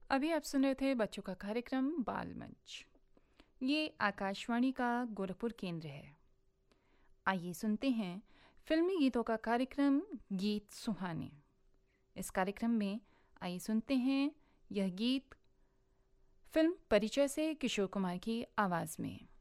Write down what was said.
अभी आप सुन रहे थे बच्चों का कार्यक्रम बाल मंच। ये आकाशवाणी का गोरखपुर केंद्र है। आइए सुनते हैं फिल्मी गीतों का कार्यक्रम गीत सुहाने। इस कार्यक्रम में आइए सुनते हैं यह गीत फिल्म परिचय से किशोर कुमार की आवाज़ में।